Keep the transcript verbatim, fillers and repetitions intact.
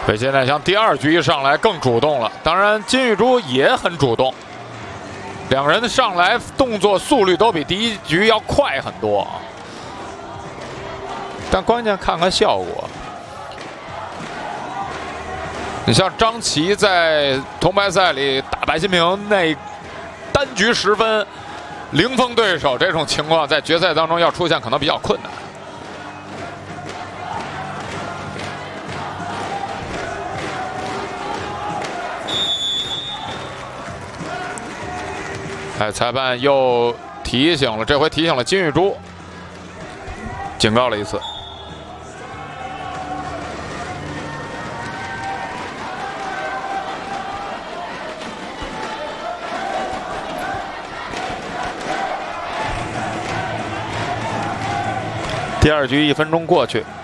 北现代翔第二局一上来更主动了，当然金玉珠也很主动，两个人的上来动作速率都比第一局要快很多啊。但关键看看效果。你像张琪在铜牌赛里打白金平那单局十分，零封对手这种情况，在决赛当中要出现可能比较困难。 哎，裁判又提醒了，这回提醒了金玉珠，警告了一次。第二局一分钟过去，